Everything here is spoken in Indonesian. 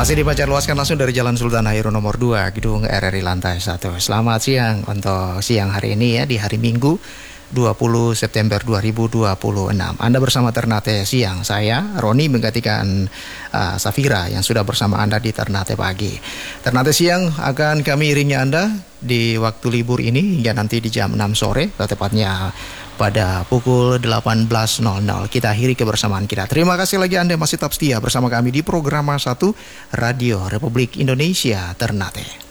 Masih dibaca luaskan langsung dari Jalan Sultan Hairun nomor 2, Gedung RRI lantai 1. Selamat siang untuk siang hari ini ya, di hari Minggu 20 September 2026. Anda bersama Ternate Siang. Saya, Roni, menggantikan Safira yang sudah bersama Anda di Ternate Pagi. Ternate Siang akan kami iringi Anda di waktu libur ini hingga nanti di jam 6 sore, atau tepatnya pada pukul 18.00. Kita akhiri kebersamaan kita. Terima kasih lagi Anda masih tetap setia bersama kami di program 1 Radio Republik Indonesia Ternate.